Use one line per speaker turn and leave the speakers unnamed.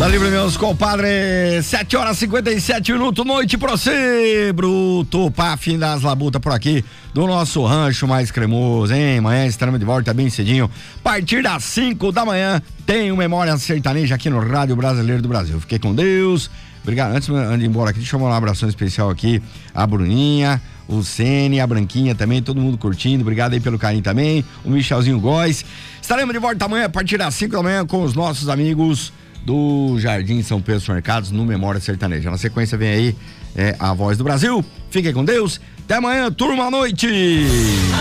Dá livre, meus compadres. 7h57, noite pra você, bruto. Pá, fim das labutas por aqui, do nosso rancho mais cremoso, hein? Amanhã estaremos de volta bem cedinho. A partir das 5 da manhã, tem o Memória Sertaneja aqui no Rádio Brasileiro do Brasil. Fiquei com Deus. Obrigado. Antes de ir embora aqui, deixa eu mandar um abração especial aqui. A Bruninha, o Sene, a Branquinha também, todo mundo curtindo. Obrigado aí pelo carinho também. O Michelzinho Góes. Estaremos de volta amanhã a partir das 5 da manhã com os nossos amigos do Jardim São Pedro Supermercados no Memória Sertaneja. Na sequência vem aí a Voz do Brasil. Fiquem com Deus. Até amanhã, turma, à noite.